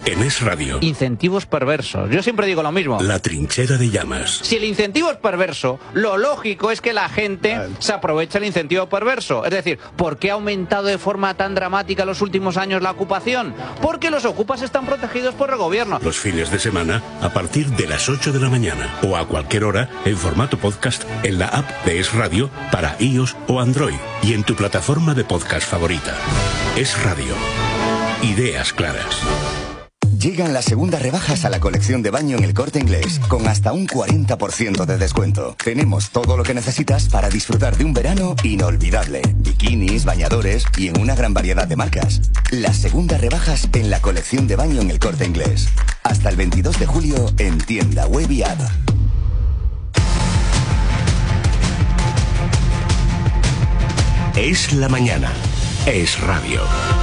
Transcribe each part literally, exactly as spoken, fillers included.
en Es Radio. Incentivos perversos. Yo siempre digo lo mismo. La trinchera de llamas. Si el incentivo es perverso, lo lógico es que la gente se aproveche el incentivo perverso. Es decir, ¿por qué ha aumentado de forma tan dramática en los últimos años la ocupación? Porque los ocupas están protegidos por el gobierno. Los fines de semana a partir de las ocho de la mañana o a cualquier hora en formato podcast en la app de Es Radio para iOS o Android y en tu plataforma de podcast favorita. Es Radio. Ideas claras. Llegan las segundas rebajas a la colección de baño en El Corte Inglés, con hasta un cuarenta por ciento de descuento. Tenemos todo lo que necesitas para disfrutar de un verano inolvidable. Bikinis, bañadores y en una gran variedad de marcas. Las segundas rebajas en la colección de baño en El Corte Inglés. Hasta el veintidós de julio en tienda web y app. Es la mañana. Es Radio.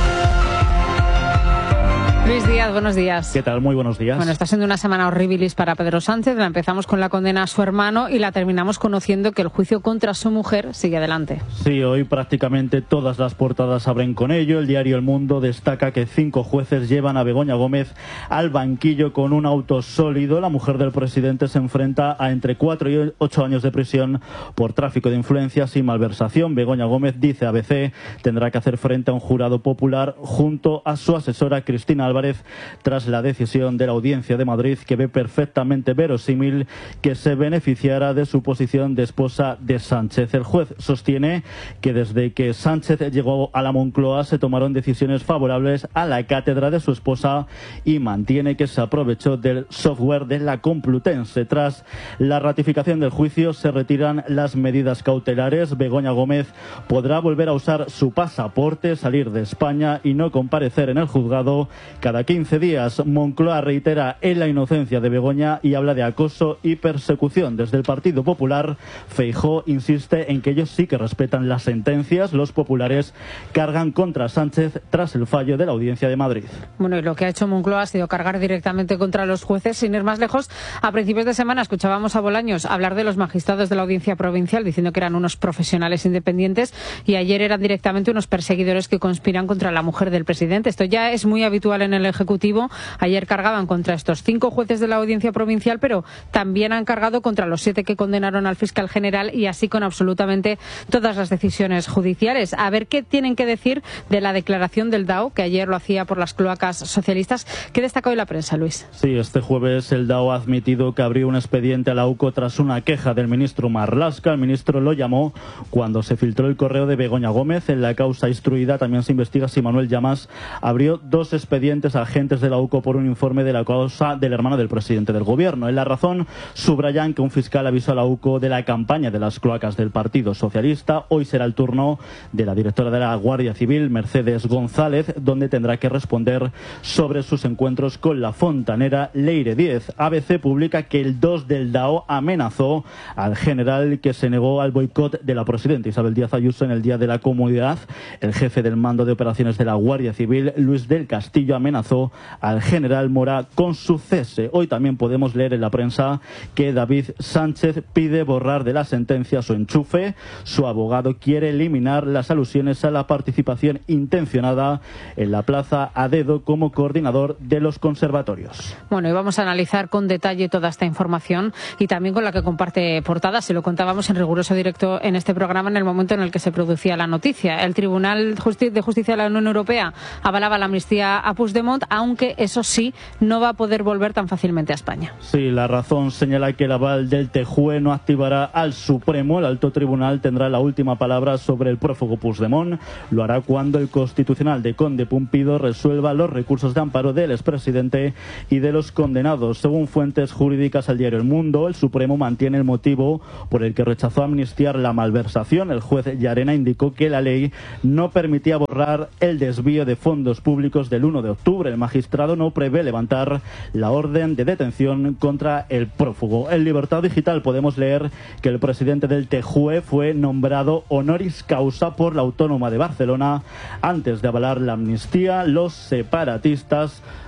Luis Díaz, buenos días. ¿Qué tal? Muy buenos días. Bueno, está siendo una semana horribilis para Pedro Sánchez. La empezamos con la condena a su hermano y la terminamos conociendo que el juicio contra su mujer sigue adelante. Sí, hoy prácticamente todas las portadas abren con ello. El diario El Mundo destaca que cinco jueces llevan a Begoña Gómez al banquillo con un auto sólido. La mujer del presidente se enfrenta a entre cuatro y ocho años de prisión por tráfico de influencias y malversación. Begoña Gómez, dice A B C, tendrá que hacer frente a un jurado popular junto a su asesora Cristina Álvarez tras la decisión de la Audiencia de Madrid, que ve perfectamente verosímil que se beneficiara de su posición de esposa de Sánchez. El juez sostiene que desde que Sánchez llegó a la Moncloa se tomaron decisiones favorables a la cátedra de su esposa y mantiene que se aprovechó del software de la Complutense. Tras la ratificación del juicio se retiran las medidas cautelares. Begoña Gómez podrá volver a usar su pasaporte, salir de España y no comparecer en el juzgado cada quince días. Moncloa reitera en la inocencia de Begoña y habla de acoso y persecución. Desde el Partido Popular, Feijóo insiste en que ellos sí que respetan las sentencias. Los populares cargan contra Sánchez tras el fallo de la Audiencia de Madrid. Bueno, y lo que ha hecho Moncloa ha sido cargar directamente contra los jueces. Sin ir más lejos, a principios de semana escuchábamos a Bolaños hablar de los magistrados de la Audiencia Provincial, diciendo que eran unos profesionales independientes, y ayer eran directamente unos perseguidores que conspiran contra la mujer del presidente. Esto ya es muy habitual en el Ejecutivo. Ayer cargaban contra estos cinco jueces de la Audiencia Provincial, pero también han cargado contra los siete que condenaron al fiscal general, y así con absolutamente todas las decisiones judiciales. A ver qué tienen que decir de la declaración del D A O, que ayer lo hacía por las cloacas socialistas. ¿Qué destacó hoy la prensa, Luis? Sí, este jueves el D A O ha admitido que abrió un expediente a la U C O tras una queja del ministro Marlaska. El ministro lo llamó cuando se filtró el correo de Begoña Gómez. En la causa instruida también se investiga si Manuel Llamas abrió dos expedientes a agentes de la U C O por un informe de la causa del hermano del presidente del gobierno. En La Razón subrayan que un fiscal avisó a la U C O de la campaña de las cloacas del Partido Socialista. Hoy será el turno de la directora de la Guardia Civil, Mercedes González, donde tendrá que responder sobre sus encuentros con la fontanera Leire Díez. A B C publica que el dos del D A O amenazó al general que se negó al boicot de la presidenta Isabel Díaz Ayuso en el Día de la Comunidad. El jefe del mando de operaciones de la Guardia Civil, Luis del Castillo, amenazó al general Mora con su cese. Hoy también podemos leer en la prensa que David Sánchez pide borrar de la sentencia su enchufe. Su abogado quiere eliminar las alusiones a la participación intencionada en la plaza a dedo como coordinador de los conservatorios. Bueno, y vamos a analizar con detalle toda esta información y también con la que comparte portada. Se lo contábamos en riguroso directo en este programa en el momento en el que se producía la noticia. El Tribunal de Justicia de la Unión Europea avalaba la amnistía a Puigdemont, aunque eso sí, no va a poder volver tan fácilmente a España. Sí, La Razón señala que el aval del T J U E no activará al Supremo. El alto tribunal tendrá la última palabra sobre el prófugo Puigdemont. Lo hará cuando el Constitucional de Conde Pumpido resuelva los recursos de amparo del expresidente y de los condenados. Según fuentes jurídicas al diario El Mundo, el Supremo mantiene el motivo por el que rechazó amnistiar la malversación. El juez Llarena indicó que la ley no permitía borrar el desvío de fondos públicos del uno de octubre. El magistrado no prevé levantar la orden de detención contra el prófugo. En Libertad Digital podemos leer que el presidente del T J U E fue nombrado honoris causa por la Autónoma de Barcelona. Antes de avalar la amnistía, los separatistas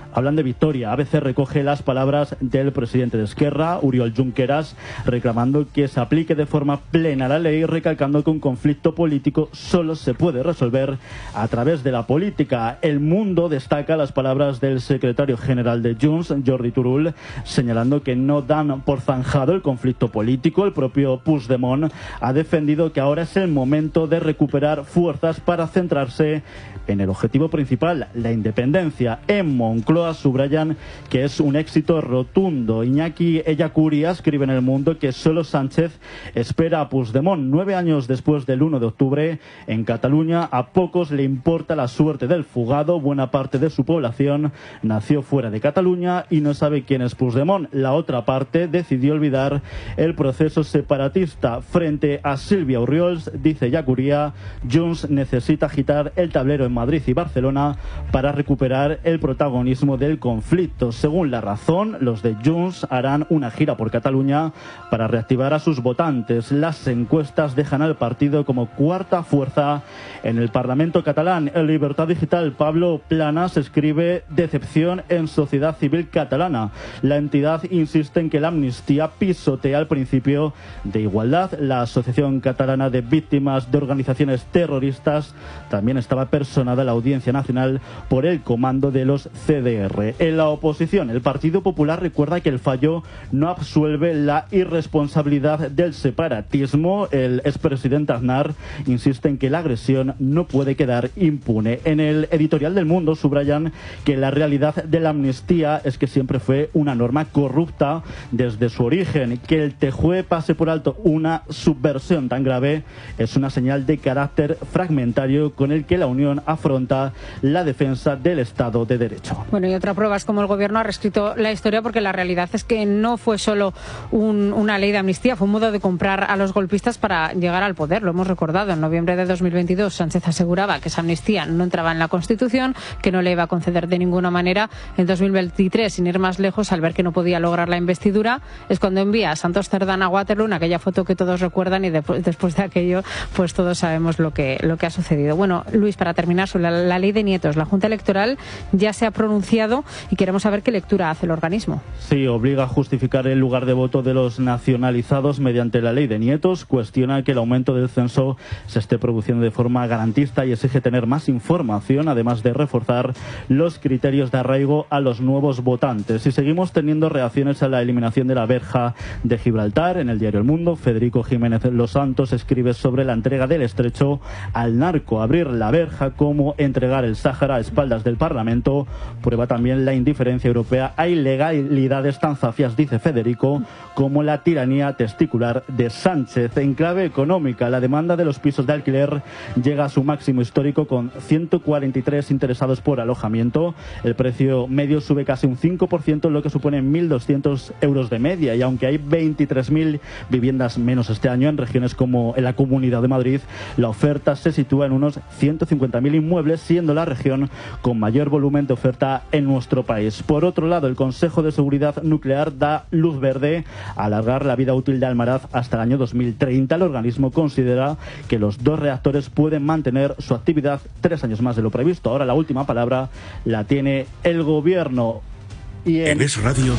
hablan de victoria. A B C recoge las palabras del presidente de Esquerra, Oriol Junqueras, reclamando que se aplique de forma plena la ley, recalcando que un conflicto político solo se puede resolver a través de la política. El Mundo destaca las palabras del secretario general de Junts, Jordi Turull, señalando que no dan por zanjado el conflicto político. El propio Puigdemont ha defendido que ahora es el momento de recuperar fuerzas para centrarse en el objetivo principal, la independencia. En Moncloa subrayan que es un éxito rotundo. Iñaki Ellacuría escribe en El Mundo que solo Sánchez espera a Puigdemont. Nueve años después del uno de octubre, en Cataluña a pocos le importa la suerte del fugado. Buena parte de su población nació fuera de Cataluña y no sabe quién es Puigdemont. La otra parte decidió olvidar el proceso separatista. Frente a Sílvia Orriols, dice Ellacuría, Junts necesita agitar el tablero en Madrid y Barcelona para recuperar el protagonismo del conflicto. Según La Razón, los de Junts harán una gira por Cataluña para reactivar a sus votantes. Las encuestas dejan al partido como cuarta fuerza en el Parlamento catalán. En Libertad Digital, Pablo Planas escribe decepción en sociedad civil catalana. La entidad insiste en que la amnistía pisotea el principio de igualdad. La Asociación Catalana de Víctimas de Organizaciones Terroristas también estaba personada a la Audiencia Nacional por el comando de los C D R. En la oposición, el Partido Popular recuerda que el fallo no absuelve la irresponsabilidad del separatismo. El expresidente Aznar insiste en que la agresión no puede quedar impune. En el editorial del Mundo subrayan que la realidad de la amnistía es que siempre fue una norma corrupta desde su origen. Que el T J U E pase por alto una subversión tan grave es una señal de carácter fragmentario con el que la Unión afronta la defensa del Estado de Derecho. Bueno, y otra prueba es cómo el Gobierno ha reescrito la historia, porque la realidad es que no fue solo un, una ley de amnistía, fue un modo de comprar a los golpistas para llegar al poder. Lo hemos recordado. En noviembre de dos mil veintidós, Sánchez aseguraba que esa amnistía no entraba en la Constitución, que no le iba a conceder de ninguna manera. En dos mil veintitrés, sin ir más lejos, al ver que no podía lograr la investidura, es cuando envía a Santos Cerdán a Waterloo, en aquella foto que todos recuerdan, y de, después de aquello, pues todos sabemos lo que, lo que ha sucedido. Bueno, Luis, para terminar, sobre la, la ley de nietos, la Junta Electoral ya se ha pronunciado y queremos saber qué lectura hace el organismo. Sí, obliga a justificar el lugar de voto de los nacionalizados mediante la ley de nietos, cuestiona que el aumento del censo se esté produciendo de forma garantista y exige tener más información, además de reforzar los criterios de arraigo a los nuevos votantes. Y seguimos teniendo reacciones a la eliminación de la verja de Gibraltar. En el diario El Mundo, Federico Jiménez Los Santos escribe sobre la entrega del estrecho al narco. Abrir la verja como entregar el Sáhara a espaldas del Parlamento prueba también la indiferencia europea a ilegalidades tan zafias, dice Federico, como la tiranía testicular de Sánchez. En clave económica, la demanda de los pisos de alquiler llega a su máximo histórico con ciento cuarenta y tres interesados por alojamiento. El precio medio sube casi un cinco por ciento, lo que supone mil doscientos euros de media. Y aunque hay veintitrés mil viviendas menos este año en regiones como en la Comunidad de Madrid, la oferta se sitúa en unos ciento cincuenta mil inmuebles, siendo la región con mayor volumen de oferta en nuestro país. Por otro lado, el Consejo de Seguridad Nuclear da luz verde a alargar la vida útil de Almaraz hasta el año dos mil treinta. El organismo considera que los dos reactores pueden mantener su actividad tres años más de lo previsto. Ahora la última palabra la tiene el Gobierno. Y en... en Es Radio...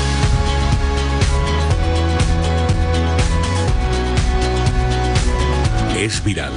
Es viral.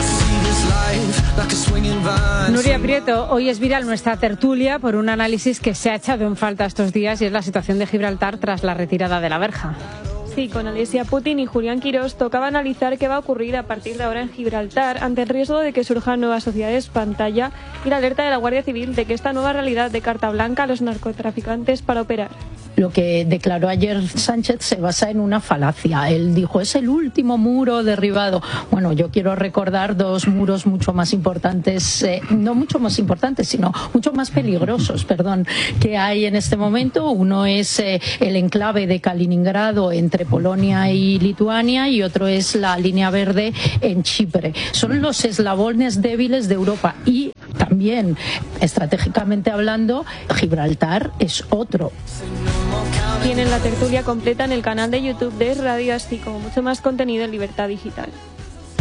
Nuria Prieto, hoy es viral nuestra tertulia por un análisis que se ha echado en falta estos días, y es la situación de Gibraltar tras la retirada de la verja. Sí, con Alesia Putin y Julián Quirós tocaba analizar qué va a ocurrir a partir de ahora en Gibraltar ante el riesgo de que surjan nuevas sociedades pantalla y la alerta de la Guardia Civil de que esta nueva realidad de carta blanca a los narcotraficantes para operar. Lo que declaró ayer Sánchez se basa en una falacia. Él dijo, es el último muro derribado. Bueno, yo quiero recordar dos muros mucho más importantes, eh, no mucho más importantes, sino mucho más peligrosos, perdón, que hay en este momento. Uno es eh, el enclave de Kaliningrado entre Polonia y Lituania, y otro es la línea verde en Chipre. Son los eslabones débiles de Europa, y también, estratégicamente hablando, Gibraltar es otro. Tienen la tertulia completa en el canal de YouTube de Es Radio, así como mucho más contenido en Libertad Digital.